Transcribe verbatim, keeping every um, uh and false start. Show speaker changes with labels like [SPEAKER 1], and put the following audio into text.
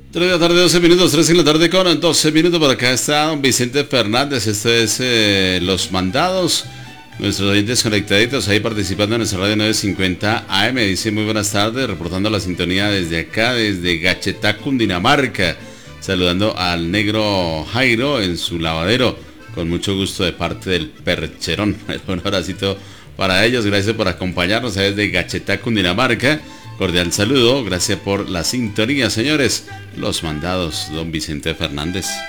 [SPEAKER 1] tres de la tarde, doce minutos, tres en la tarde con doce minutos. Por acá está don Vicente Fernández. Esto es eh, Los Mandados. Nuestros oyentes conectaditos ahí participando en nuestra radio novecientos cincuenta A M. Dice muy buenas tardes, reportando la sintonía desde acá, desde Gachetá, Cundinamarca. Saludando al negro Jairo en su lavadero. Con mucho gusto de parte del Percherón. Un abracito para ellos. Gracias por acompañarnos desde Gachetá, Cundinamarca. Cordial saludo, gracias por la sintonía, señores. Los Mandados, don Vicente Fernández.